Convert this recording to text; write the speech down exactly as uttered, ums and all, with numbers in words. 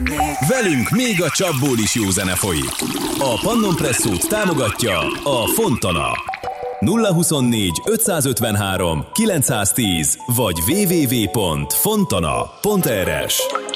Velünk még a csapból is jó zene folyik. A Pannon Presszót támogatja a Fontana. nulla huszonnégy ötszázötvenhárom kilencszáztíz vagy double-u double-u double-u pont fontana pont r s.